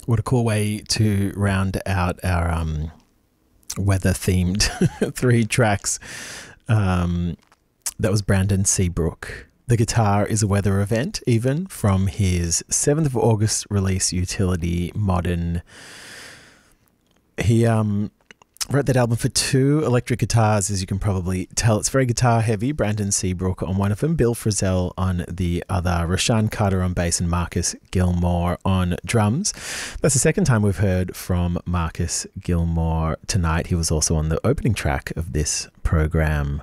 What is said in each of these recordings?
What a cool way to round out our weather-themed 3 tracks. That was Brandon Seabrook. The Guitar is a Weather Event, even, from his 7th of August release, Utility Modern. He wrote that album for 2 electric guitars, as you can probably tell. It's very guitar heavy. Brandon Seabrook on one of them, Bill Frisell on the other, Rashaan Carter on bass, and Marcus Gilmore on drums. That's the second time we've heard from Marcus Gilmore tonight. He was also on the opening track of this program.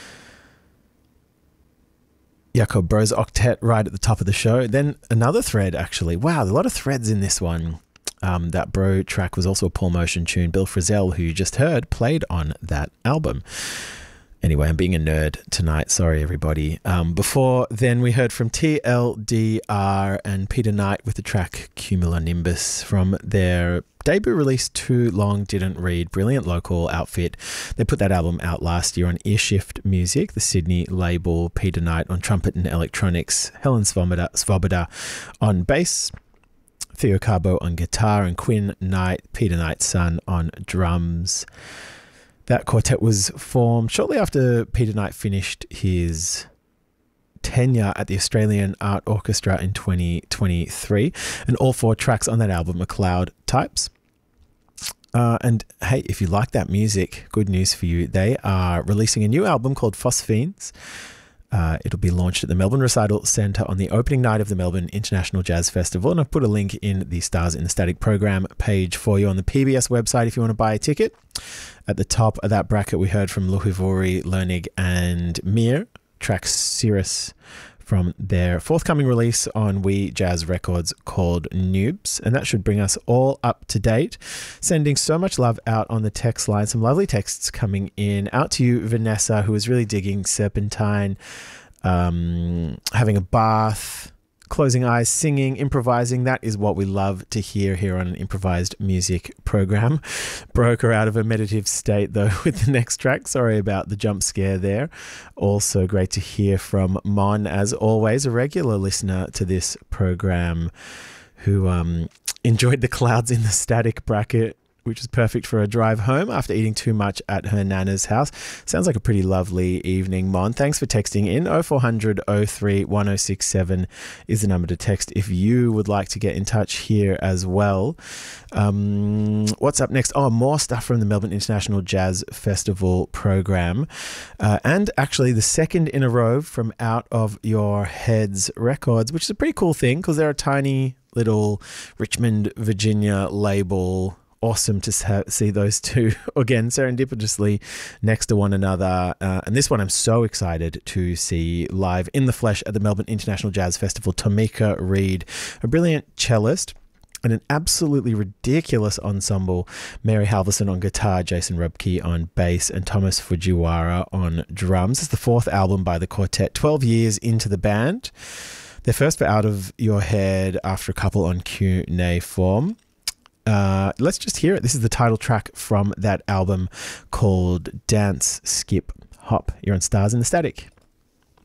Jakob Bros Octet right at the top of the show. Then another thread, actually. Wow, a lot of threads in this one. That Bro track was also a Paul Motion tune. Bill Frisell, who you just heard, played on that album. Anyway, I'm being a nerd tonight. Sorry, everybody. Before then, we heard from TLDR and Peter Knight with the track Cumulonimbus from their debut release, Too Long Didn't Read. Brilliant local outfit. They put that album out last year on Earshift Music, the Sydney label. Peter Knight on trumpet and electronics. Helen Svoboda on bass. Theo Carbo on guitar, and Quinn Knight, Peter Knight's son, on drums. That quartet was formed shortly after Peter Knight finished his tenure at the Australian Art Orchestra in 2023, and all 4 tracks on that album are Cloud Types. And hey, if you like that music, good news for you. They are releasing a new album called Phosphenes. It'll be launched at the Melbourne Recital Centre on the opening night of the Melbourne International Jazz Festival, and I've put a link in the Stars in the Static program page for you on the PBS website if you want to buy a ticket. At the top of that bracket, we heard from Luhivori, Lernig and Mir, track Cirrus, from their forthcoming release on We Jazz Records called Noobs. And that should bring us all up to date. Sending so much love out on the text line. Some lovely texts coming in. Out to you, Vanessa, who is really digging Serpentine, having a bath, closing eyes, singing, improvising. That is what we love to hear here on an improvised music program. Broke her out of a meditative state, though, with the next track. Sorry about the jump scare there. Also great to hear from Mon, as always, a regular listener to this program, who enjoyed the Clouds in the Static bracket, which is perfect for a drive home after eating too much at her nana's house. Sounds like a pretty lovely evening, Mon. Thanks for texting in. 0400 03 1067 is the number to text if you would like to get in touch here as well. What's up next? Oh, more stuff from the Melbourne International Jazz Festival program. And actually the second in a row from Out of Your Heads Records, which is a pretty cool thing because they're a tiny little Richmond, Virginia label. Awesome to see those two again serendipitously next to one another, and this one I'm so excited to see live in the flesh at the Melbourne International Jazz Festival. Tomika Reed, a brilliant cellist, and an absolutely ridiculous ensemble. Mary Halverson on guitar, Jason Rubke on bass, and Thomas Fujiwara on drums. It's the 4th album by the quartet, 12 years into the band. They're first for Out of Your Head after a couple on cuneiform. Let's just hear it. This is the title track from that album called Dance, Skip, Hop. You're on Stars in the Static.